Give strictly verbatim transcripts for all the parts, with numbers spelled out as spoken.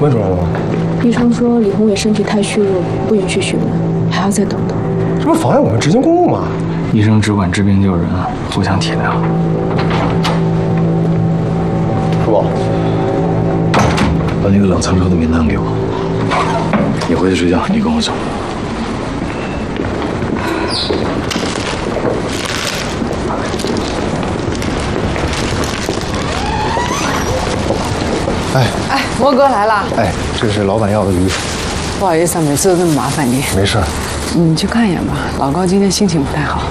问出来了吗？ 医生说李宏伟身体太虚弱，不允许询问，还要再等等。 这不妨碍我们执行公务吗？ 医生只管治病救人，互相体谅。 叔宝，把那个冷藏车的名单给我。你回去睡觉，你跟我走。 哎哎，莫哥来了。 哎，这是老板要的鱼。 不好意思啊，每次都这么麻烦你。 没事。 你去看一眼吧，老高今天心情不太好。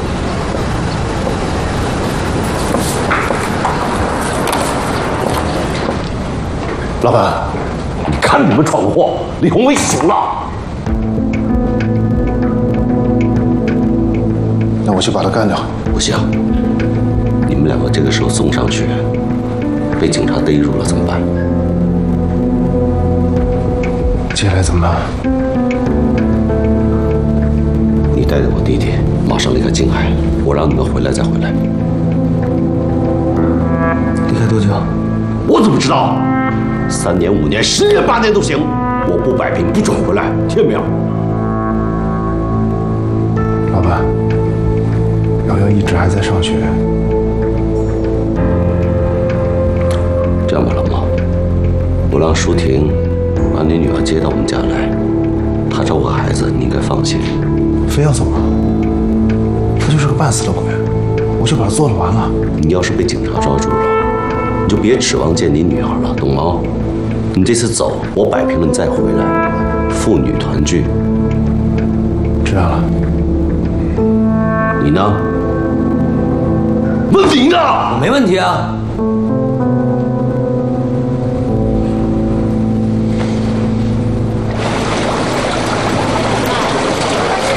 老板，你看你们闯的祸，李宏伟醒了。 那我去把他干掉。 不行，你们两个这个时候送上去，被警察逮住了怎么办？ 接下来怎么办？ 你带着我弟弟马上离开静海，我让你们回来再回来。 离开多久？ 我怎么知道？三年、五年、十年、八年都行，我不摆平不准回来，听见没有？ 老板，瑶瑶一直还在上学。 这样吧，老毛，我让舒婷把你女儿接到我们家来，她照顾孩子，你应该放心。 非要走啊？他就是个半死的鬼，我就把他做了完了。 你要是被警察抓住了，你就别指望见你女儿了，懂吗？你这次走，我摆平了，你再回来，父女团聚。 知道了。 你呢？问你呢？ 我没问题啊。